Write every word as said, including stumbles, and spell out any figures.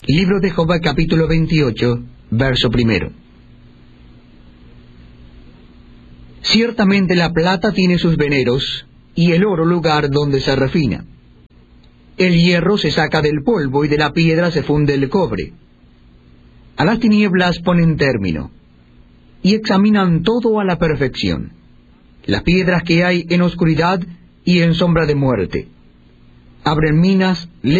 Libro de Job, capítulo veintiocho, verso primero. Ciertamente la plata tiene sus veneros, y el oro lugar donde se refina. El hierro se saca del polvo, y de la piedra se funde el cobre. A las tinieblas ponen término, y examinan todo a la perfección, las piedras que hay en oscuridad y en sombra de muerte. Abren minas,